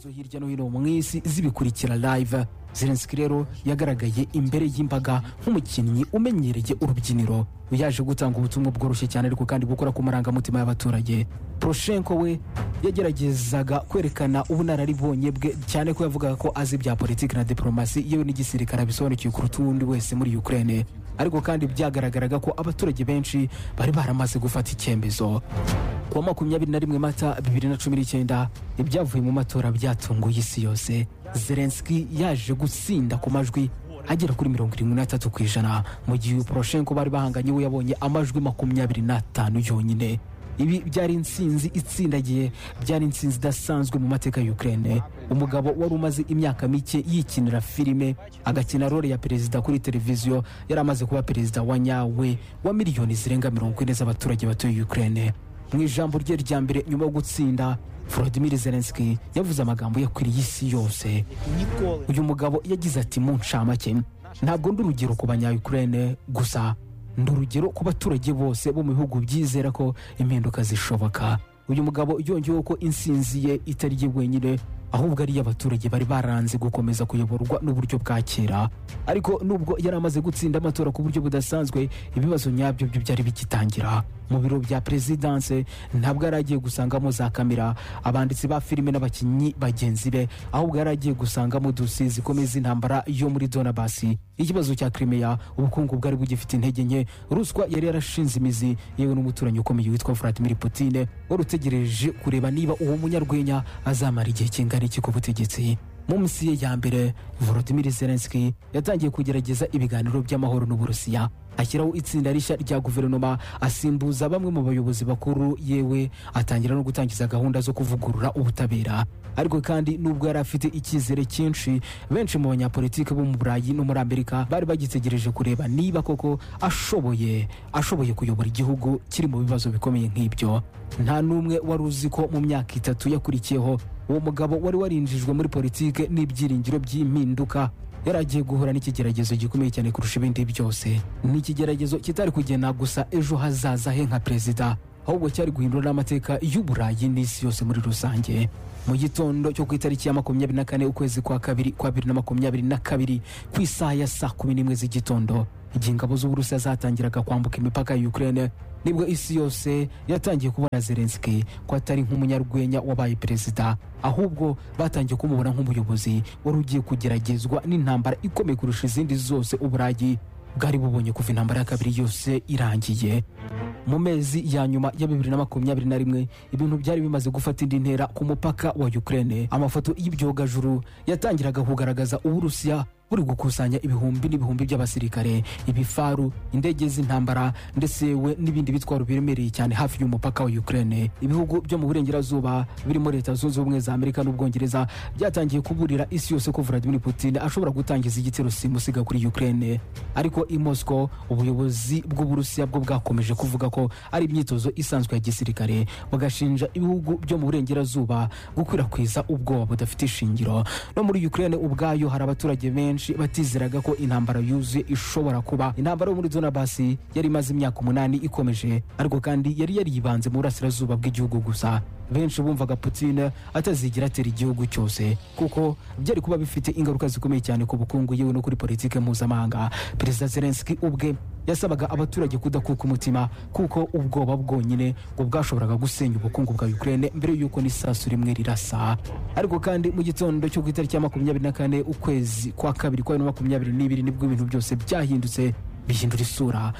zo hirya no hino mu isi zibikurikira live. Zelensky rero yagaragaye imbere y'imbaga nk'umukinnyi umenyereye urubyiniro, yaje gutanga ubutumwa bworoshye cyane ariko kandi gukora ku marangamutima y'abaturage. Poroshenko we yageragezaga kwerekana ubunararibonye bwe cyane ko yavugaga ko azi bya politiki na diplomasi yewe n'igisirikare bisobanukiwe kuruta uwundi wese muri Ukraine, ariko kandi byagaragaraga ko abaturage benshi bari baramaze gufata icyemezo. Kuwa 21 Mata 2019 ibyavuye mu matora byatunguye isi yose. Zelensky yaje gutsinda ku majwi agera kuri 73% mu gihe Poroshenko bari bahanganye we yabonye amajwi 25 yonyine. Ibi byari insinzi itsindagiye, byari insinzi idasanzwe mu mateka ya Ukraine. Umugabo wari umaze imyaka mike yikinira filime agakina role ya perezida kuri televiziyo yari amaze kuba perezida wa nyawe wa miliyoni zirenga 40 z'abaturage batuye Ukraine. Mu ijambo rye rya mbere nyuma yo gutsinda, Volodymyr Zelensky yavuze amagambo yakwiriye isi yose. Uyu mugabo yagize ati mu ncamake, ntabwo ndi urugero ku banya-Ukraine gusa, ndi urugero ku baturage bose bo mu bihugu byizera ko impinduka zishoboka. Uyu mugabo yongeyeho ko insinzi ye itari ye wenyine, ahubwo ari y'abaturage bari baranze gukomeza kuyoborwa n'uburyo bwa kera. Ariko nubwo yari amaze gutsinda amatora ku buryo budasanzwe, ibibazo nyabyo byo byari bigitangira. Mu biro bya presidence ntabwo yaragiye gusangamo za kamera, abanditsi ba filime n'abakinnyi bagenzi be, ahubwo yaragiye gusangamo dossier zikomeye z'intambara yo muri Donbass, ikibazo cya Crimea, ubukungu bwari bugifite intege nke, ruswa yari yarashinze imizi, yewe n'umuturanyi ukomeye witwa Vladimir Putin wari utegereje kureba niba uwo munyarwenya azamara igihe kingana iki ku butegetsi. Mu minsi ye ya mbere, Volodymyr Zelensky yatangiye kugerageza ibiganiro by'amahoro n'Uburusiya, ashyiraho itsinda rishya rya guverinoma, asimbuza bamwe mu bayobozi bakuru, yewe atangira no gutangiza gahunda zo kuvugurura ubutabera. Ariko kandi nubwo yari afite icyizere cyinshi, benshi mu banyapolitiki bo mu Burayi no muri Amerika bari bagitegereje kureba niba koko ashoboye kuyobora igihugu kiri mu bibazo bikomeye nk'ibyo. Nta n'umwe wari uzi ko mu myaka 3 yakurikiyeho uwo mugabo wari warinjijwe muri politike n'ibyiringiro by'impinduka yaragiye guhura n'ikigeragezo gikomeye cyane kurusha ibindi byose. Ni ikigeragezo kitari kugena gusa ejo hazaza he nka perezida, ahubwo cyari guhindura n'amateka y'Uburayi n'isi yose muri rusange. Mu gitondo cyo ku itariki ya 24 ukwezi kwa kabiri kwa 2022 ku isaha ya saa 11 z'igitondo, igihe ingabo z'Uburusiya zatangiraga kwambuka imipaka ya Ukraine, nibwo isi yose yatangiye kubona Zelensky ko atari nk'umunyarwenya wabaye perezida, ahubwo batangiye kumubona nk'umuyobozi wari ugiye kugeragezwa n'intambara ikomeye kurusha izindi zose Uburayi bwari bubonye kuva intambara ya kabiri yose irangiye. Mu mezi ya nyuma ya 2021 ibintu byari bimaze gufata indi ntera ku mupaka wa Ukraine. Amafoto y'ibyogajuru yatangiraga kugaragaza Uburusiya buri gukusanya ibihumbi n'ibihumbi by'abasirikare, ibifaru, indege z'intambara ndetse we n'ibindi bitwaro biremereye cyane hafi y'umupaka wa Ukraine. Ibihugu byo mu burengerazuba birimo Leta Zunze Ubumwe za Amerika n'Ubwongereza byatangiye kuburira isi yose ko Vladimir Putin ashobora gutangiza igitero simusiga kuri Ukraine. Ariko i Moscow ubuyobozi bw'Uburusiya bwo bwakomeje kuvuga ko ari imyitozo isanzwe ya gisirikare, bagashinja ibihugu byo mu burengerazuba gukwirakwiza ubwoba budafite ishingiro. No muri Ukraine ubwayo hari abaturage benshi batizeraga ko intambara yuzuye ishobora kuba. Intambara yo muri Donbass yari imaze imyaka 8 ikomeje, ariko kandi yari yaribanze mu burasirazuba bw'igihugu gusa. Benshi bumvaga Putin atazigira atera igihugu cyose, kuko byari kuba bifite ingaruka zikomeye cyane ku bukungu yewe no kuri politike mpuzamahanga. Perezida Zelensky ubwe yasabaga abaturage kudakuka umutima, kuko ubwoba bwonyine ngo bwashoboraga gusenya ubukungu bwa Ukraine mbere y'uko n'isasu rimwe rirasa. Ariko kandi mu gitondo cyo ku itariki ya 24 ukwezi kwa kabiri kwa 2022 nibwo ibintu byose byahindutse, bihindura isura.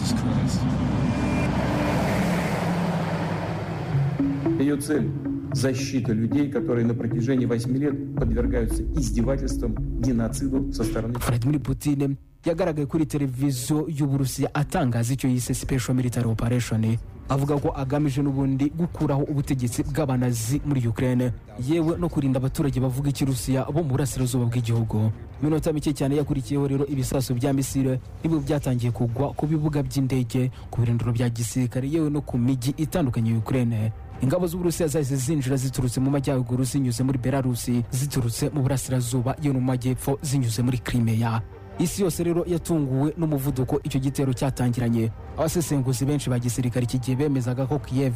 Ее цель – защита людей, которые на протяжении 8 лет подвергаются издевательствам, геноциду со стороны... Vladimir Putin yagaragaye kuri televiziyo y'Uburusiya atangaza icyo yise Special Military Operation, avuga ko agamije n'ubundi gukuraho ubutegetsi bw'abanazi muri Ukraine, yewe no kurinda abaturage bavuga ikirusiya bo mu burasirazuba bw'igihugu. Minota mike cyane yakurikiyeho rero ibisasu bya misile nibwo byatangiye kugwa ku bibuga by'indege, ku birindiro bya gisirikare, yewe no ku migi itandukanye ya Ukraine. Ingabo z'Uburusiya zahise zinjira ziturutse mu majyaruguru zinyuze muri Belarus, ziturutse mu burasirazuba yewe no mu majyepfo zinyuze muri Crimea. Isi yose rero yatunguwe n'umuvuduko icyo gitero cyatangiranye. Abasesenguzi benshi ba gisirikare iki gihe bemezaga ko Kiev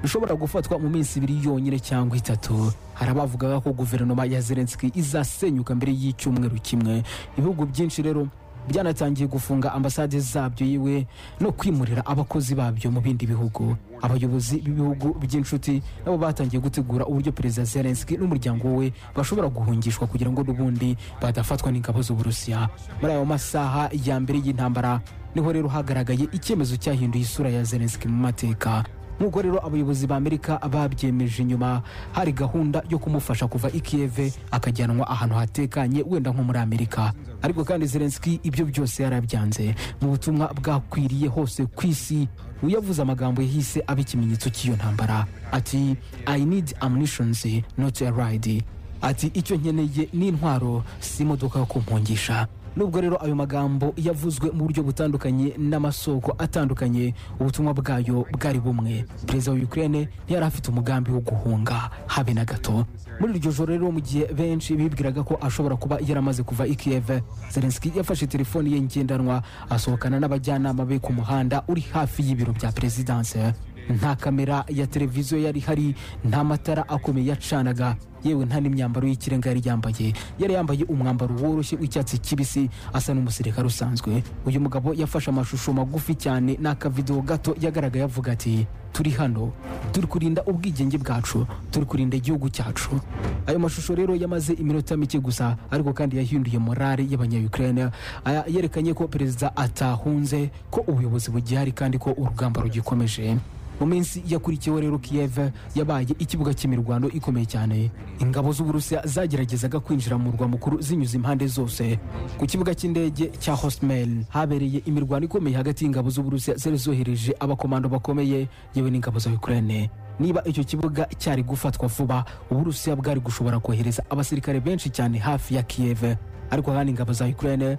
bishobora gufatwa mu minsi 2 yonyine cyangwa 3. hari abavugaga ko guverinoma ya Zelensky izasenyuka mbere y'icyumweru kimwe. Ibihugu byinshi rero byanatangiye gufunga ambasade zabyo yewe no kwimurira abakozi babyo mu bindi bihugu. Abayobozi b'ibihugu by'inshuti nabo batangiye gutegura uburyo Perezida Zelensky n'umuryango we bashobora guhungishwa kugira ngo n'ubundi badafatwa n'ingabo z'Uburusiya. Muri ayo masaha ya mbere y'intambara niho rero hagaragaye icyemezo cyahinduye isura ya Zelensky mu mateka. Nk'uko rero abayobozi ba Amerika babyemeje, nyuma hari gahunda yo kumufasha kuva i Kiev akajyanwa ahantu hatekanye wenda nko muri Amerika. Ariko kandi Zelensky ibyo byose yarabyanze. Mu butumwa bwakwiriye hose ku isi uyavuze amagambo yahise abikimenyetso cy'iyo ntambara. Ati I need ammunition, not a ride. Ati icyo nkeneye ni intwaro, si imodoka yo kumpungisha. Nubwo rero ayo magambo yavuzwe mu buryo butandukanye n'amasoko atandukanye, ubutumwa bwayo bwari bumwe. Perezida wa Ukraine ntiyari afite umugambi wo guhunga habe na gato. Muri iryo joro rero mu gihe benshi bibwiraga ko ashobora kuba yaramaze kuva i Kiev, Zelensky yafashe telefoni ye ngendanwa asohokana n'abajyanama be ku muhanda uri hafi y'ibiro bya Presidence. Nta kamera ya televiziyo yari hari, nta matara akomeye yacanaga, yewe nta n'imyambaro y'ikirenga yari yambaye. Yari yambaye umwambaro woroshye w'icyatsi kibisi asa n'umusirikare usanzwe. Uyu mugabo yafashe amashusho magufi cyane n'akavideo gato yagaragaye avuga ati turi hano, turi kurinda ubwigenge bwacu, turi kurinda igihugu cyacu. Ayo mashusho rero yamaze iminota mike gusa, ariko kandi yahinduye morale y'abanya-Ukraine. Yerekanye ko perezida atahunze, ko ubuyobozi bugihari kandi ko urugamba rugikomeje. Mu minsi yakurikiyeho rero Kiev yabaye ikibuga cy'imirwano ikomeye cyane. Ingabo z'Uburusiya zageragezaga kwinjira mu murwa mukuru zinyuze impande zose. Ku kibuga cy'indege cya Hostomel habereye imirwano ikomeye hagati y'ingabo z'Uburusiya zari zohereje abakomando bakomeye yewe n'ingabo za Ukraine. Niba icyo kibuga cyari gufatwa vuba, Uburusiya bwari gushobora kohereza abasirikare benshi cyane hafi ya Kiev. Ariko kandi ingabo za Ukraine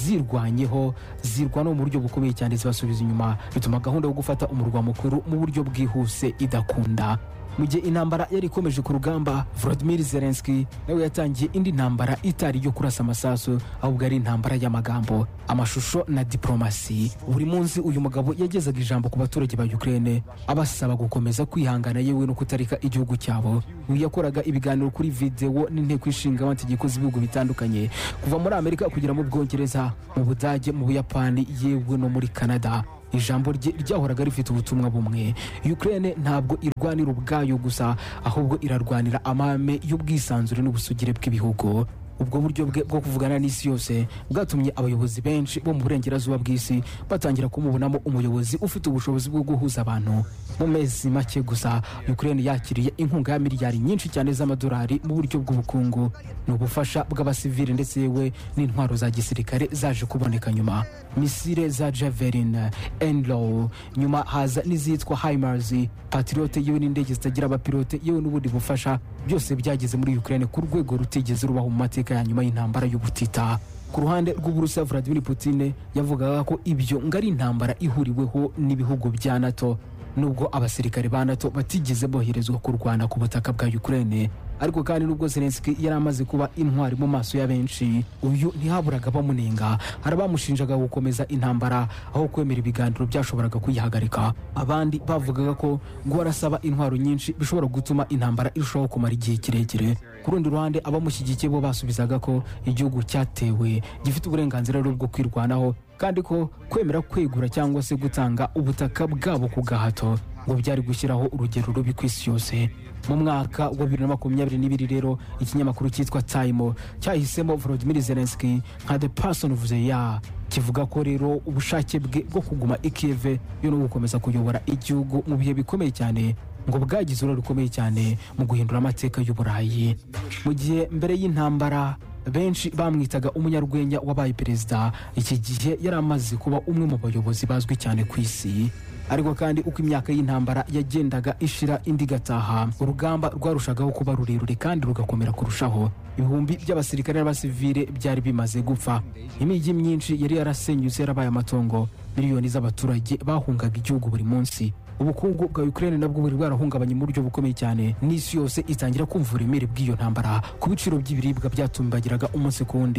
zirwana mu buryo bukomeye cyane zibasubiza inyuma, bituma gahunda yo gufata umurwa mukuru mu buryo bwihuse idakunda. Mu gihe intambara yari ikomeje ku rugamba, Volodymyr Zelensky nawe yatangiye indi ntambara itari yo kurasa amasasu, ahubwo ari intambara y'amagambo, amashusho na diplomasi. Buri munsi uyu mugabo yagezaga ijambo ku baturage ba Ukraine abasaba gukomeza kwihangana yewe no kutarika igihugu cyabo. Uyu yakoraga ibiganiro kuri video n'inteko ishinga amategeko z'ibihugu bitandukanye, kuva muri Amerika kugera mu Bwongereza, mu Budage, mu Buyapani yewe no muri Canada. Ijambo rye ryahoraga rifite ubutumwa bumwe. Ukraine ntabwo irwanira ubwayo gusa, ahubwo irarwanira amahame y'ubwisanzure n'ubusugire bw'ibihugu. Ubwo buryo bwe bwo kuvugana n'isi yose bwatumye abayobozi benshi bo mu burengerazuba bw'isi batangira kumubonamo umuyobozi ufite ubushobozi bwo guhuza abantu. Mu mezi make gusa Ukraine yakiriye inkunga ya miliyari nyinshi cyane z'amadolari mu buryo bw'ubukungu n'ubufasha bw'abasivili ndetse yewe n'intwaro za gisirikare zaje kuboneka nyuma. Misile za Javelin, Enlaw, nyuma haza n'izitwa HIMARS, Patriot yewe n'indege zitagira abapilote yewe n'ubundi bufasha, byose byageze muri Ukraine ku rwego rutigeze rubaho mu mateka ya nyuma y'intambara y'ubutita. Ku ruhande rw'Uburusiya, Vladimir Putin yavugaga ko ibyo ngari intambara ihuriweho n'ibihugu bya NATO, nubwo abasirikare ba NATO batigeze boherezwa kurwana ku butaka bwa Ukraine. Ariko kandi nubwo Zelensky yari amaze kuba intwari mu maso ya benshi, uyu ntihaburaga bamunenga. Hari abamushinjaga gukomeza intambara aho kwemera ibiganiro byashoboraga kuyihagarika. Abandi bavugaga ko guhora asaba intwaro nyinshi bishobora gutuma intambara irushaho kumara igihe kirekire. Ku rundi ruhande abamushyigikiye bo basubizaga ko igihugu cyatewe gifite uburenganzira bwo kwirwanaho, kandi ko kwemera kwegura cyangwa se gutanga ubutaka bwabo ku gahato ngo byari gushyiraho urugero rubi ku isi yose. Mu mwaka wa 2022 rero ikinyamakuru cyitwa Time cyahisemo Volodymyr Zelensky nka the person of the year, kivuga ko rero ubushake bwe bwo kuguma i Kiev yo no gukomeza kuyobora igihugu mu bihe bikomeye cyane ngo bwagize uruhare rukomeye cyane mu guhindura amateka y'Uburayi. Mu gihe mbere y'intambara benshi bamwitaga umunyarwenya wabaye perezida, iki gihe yari amaze kuba umwe mu bayobozi bazwi cyane ku isi. Ariko kandi uko imyaka y'intambara yagendaga ishira indi gataha, urugamba rwarushagaho kuba rurerure kandi rugakomera kurushaho. Ibihumbi by'abasirikare n'abasivile byari bimaze gupfa, imijyi myinshi yari yarasenyutse, yarabaye amatongo, miliyoni z'abaturage bahungaga igihugu buri munsi. Ubukungu bwa Ukraine nabwo buri bwarahungabanye mu buryo bukomeye cyane. N'isi yose itangira kumva uburemere bw'iyo ntambara, ku biciro by'ibiribwa byatumbagiraga umunsi ku wundi,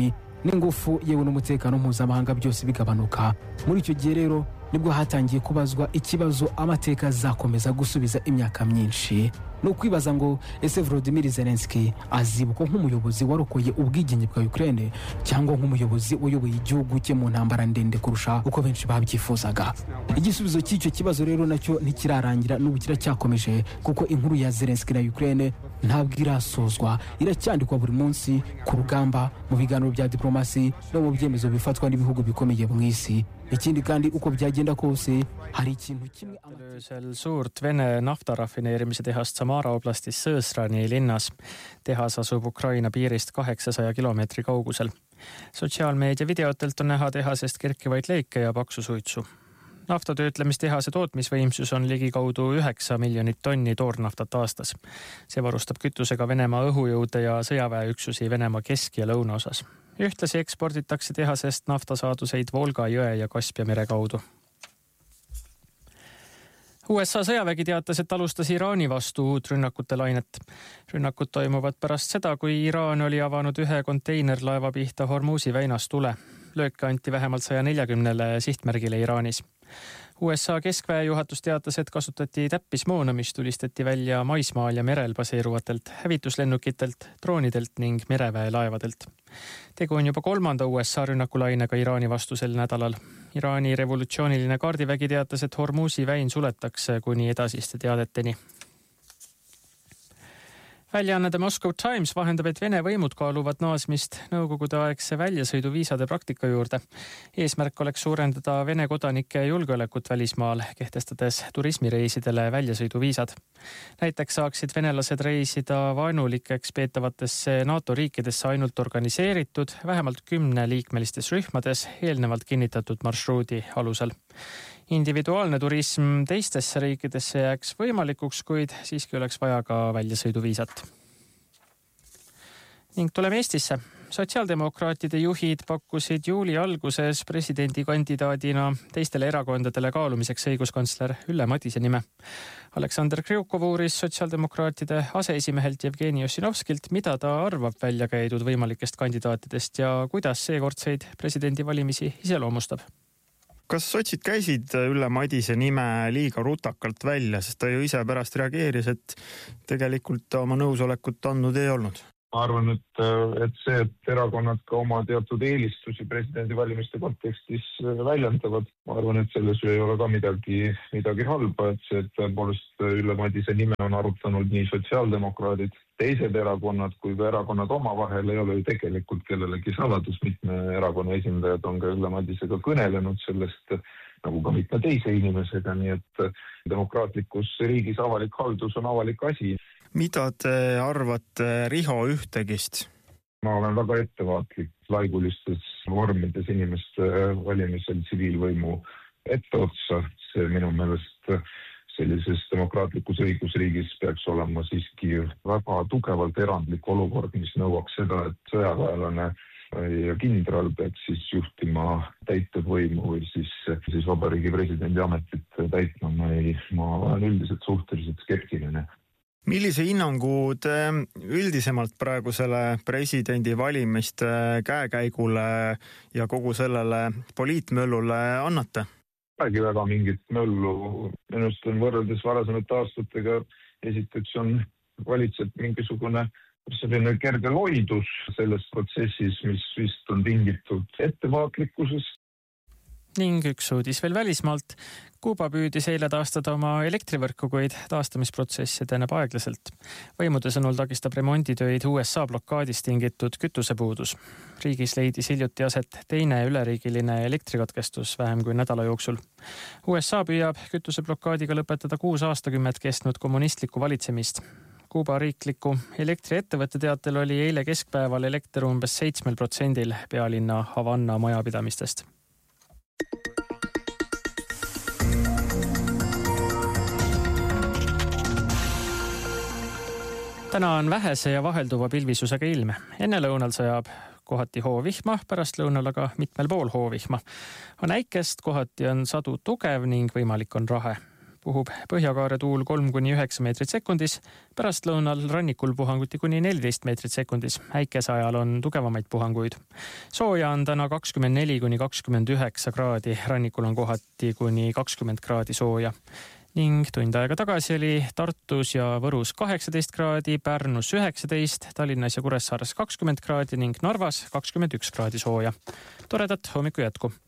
n'ingufu yewe n'umutekano mpuzamahanga byose bigabanuka. Muri icyo gihe rero nibwo hatangiye kubazwa ikibazo amateka azakomeza gusubiza imyaka myinshi. No kwibaza ngo ese Volodymyr Zelensky azibukwa nk'umuyobozi warokoye ubwigenge bwa Ukraine cyangwa nk'umuyobozi uyoboye igihugu cye mu ntambara ndende kurusha uko benshi babyifuzaga. Igisubizo cy'icyo kibazo rero nacyo ntikirarangira n'ubu kiracyakomeje, kuko inkuru ya Zelensky na Ukraine ntabwo irasozwa, iracyandikwa buri munsi ku rugamba, mu biganiro bya diplomasi no mu byemezo bifatwa n'ibihugu bikomeye mu isi. Ikindi kandi uko byagenda kose hari ikintu kimwe suurt Vene naftarafineerimise tehast Samara oblastis Sõsrani linnas. Tehas asub Ukraina piirist 800 kilomeetri kaugusel. Sotsiaalmeedia videotelt on näha tehasest kerkivaid leike ja paksu suitsu. Naftatöötlemistehase tootmisvõimsus on ligikaudu 9 miljonit tonni toornaftat aastas. See varustab kütusega Venemaa õhujõude ja sõjaväeüksusi Venemaa kesk- ja lõunaosas. Ühtlasi eksporditakse tehasest naftasaaduseid Volga jõe ja Kaspia mere kaudu. USA sõjavägi teatas, et alustas Iraani vastu uut rünnakute lainet. Rünnakud toimuvad pärast seda, kui Iraan oli avanud ühe konteinerlaeva pihta Hormuzi väinas tule. Lööke anti vähemalt 140 sihtmärgile Iraanis. USA keskväe juhatus teatas, et kasutati täppismoona, mis tulistati välja maismaal ja merel baseeruvatelt hävituslennukitelt, droonidelt ning mereväe laevadelt. Tegu on juba 3. USA rünnakulainega Iraani vastu sel nädalal. Iraani revolutsiooniline kaardivägi teatas, et Hormuzi väin suletakse kuni edasiste teadeteni. Väljaanne The Moscow Times vahendab, et Vene võimud kaaluvad naasmist nõukogude aegse väljasõiduviisade praktika juurde. Eesmärk oleks suurendada Vene kodanike julgeolekut välismaal, kehtestades turismireisidele väljasõiduviisad. Näiteks saaksid venelased reisida vaenulikeks peetavatesse NATO riikidesse ainult organiseeritud, vähemalt 10 liikmelistes rühmades eelnevalt kinnitatud marsruudi alusel. Individuaalne turism teistesse riikidesse jääks võimalikuks, kuid siiski oleks vaja ka väljasõiduviisat. Ning tuleme Eestisse. Sotsiaaldemokraatide juhid pakkusid juuli alguses presidendikandidaadina teistele erakondadele kaalumiseks õiguskantsler Ülle Madise nime. Aleksander Kriukov uuris sotsiaaldemokraatide aseesimehelt Jevgeni Ossinovskilt, mida ta arvab välja käidud võimalikest kandidaatidest ja kuidas seekordseid presidendivalimisi iseloomustab. Kas sotsid käisid Ülle Madise nime liiga rutakalt välja, sest ta ju ise pärast reageeris, et tegelikult oma nõusolekut andnud ei olnud? Ma arvan, et see, et erakonnad ka oma teatud eelistusi presidendivalimiste kontekstis väljendavad, ma arvan, et selles ei ole ka midagi halba, et see, et tõepoolest Ülle Madise nime on arutanud nii sotsiaaldemokraadid, teised erakonnad kui ka erakonnad omavahel, ei ole ju tegelikult kellelegi saladus. Mitme erakonna esindajad on ka Ülle Madisega kõnelenud sellest, nagu ka mitme teise inimesega, nii et demokraatlikus riigis avalik haldus on avalik asi. Mida te arvate Riho Ühtegist? Ma olen väga ettevaatlik laigulistes vormides inimeste valimisel tsiviilvõimu etteotsa. See minu meelest sellises demokraatlikus õigusriigis peaks olema siiski väga tugevalt erandlik olukord, mis nõuaks seda, et sõjaväelane ja kindral peaks siis juhtima täitevvõimu või siis vabariigi presidendi ametit täitma. Ma olen üldiselt suhteliselt skeptiline. Millise hinnangu te üldisemalt praegusele presidendivalimiste käekäigule ja kogu sellele poliitmöllule annate? Väga mingit möllu. Minust on võrreldes varasemate aastatega esiteks on valitseb mingisugune selline kerge loidus selles protsessis, mis vist on tingitud ettevaatlikkusest. Ning üks uudis veel välismaalt. Kuuba püüdis eile taastada oma elektrivõrku, kuid taastamisprotsess edeneb aeglaselt. Võimude sõnul takistab remonditöid USA blokaadist tingitud kütusepuudus. Riigis leidis hiljuti aset teine üleriigiline elektrikatkestus vähem kui nädala jooksul. USA püüab kütuseblokaadiga lõpetada 6 aastakümmet kestnud kommunistlikku valitsemist. Kuuba riikliku elektriettevõtte teatel oli eile keskpäeval elekter umbes 7% pealinna Havanna majapidamistest. Täna on vähese ja vahelduva pilvisusega ilm. Enne lõunal sajab kohati hoovihma, pärast lõunal aga mitmel pool hoovihma. On äikest, kohati on sadu tugev ning võimalik on rahe. puhub põhjakaare tuul 3-9 meetrit sekundis, pärastlõunal rannikul puhanguti kuni 14 meetrit sekundis. Häikese ajal on tugevamaid puhanguid. Sooja on täna 24-29 kraadi, rannikul on kohati kuni 20 kraadi sooja. Ning tund aega tagasi oli Tartus ja Võrus 18 kraadi, Pärnus 19, Tallinnas ja Kuressaares 20 kraadi ning Narvas 21 kraadi sooja. Toredat hommiku jätku!